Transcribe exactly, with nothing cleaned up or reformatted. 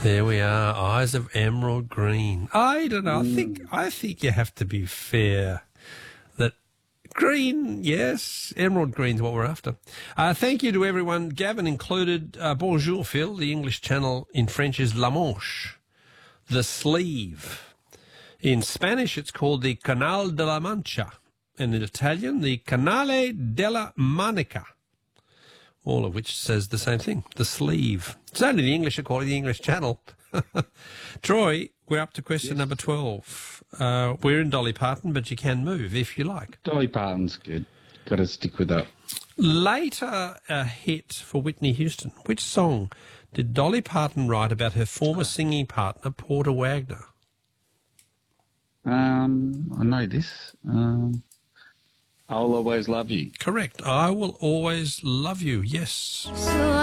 There we are, Eyes of Emerald Green. I don't know, I think I think you have to be fair that green, yes, emerald green's what we're after. Uh, thank you to everyone, Gavin included. Uh, bonjour, Phil. The English channel in French is La Manche, the sleeve. In Spanish, it's called the Canal de la Mancha. And in Italian, the Canale della Manica. All of which says the same thing, the sleeve. It's only the English, according to the English channel. Troy, we're up to question yes. number twelve. Uh, we're in Dolly Parton, but you can move if you like. Dolly Parton's good. Got to stick with that. Later a hit for Whitney Houston. Which song did Dolly Parton write about her former singing partner, Porter Wagner? Um, I know this. Um... I'll always love you. Correct. I will always love you, yes. So